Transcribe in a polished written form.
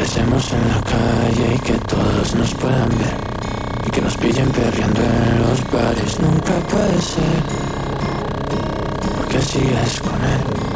Empecemos en la calle y que todos nos puedan ver. Y que nos pillen perreando en los bares. Nunca puede ser, porque sigues con él.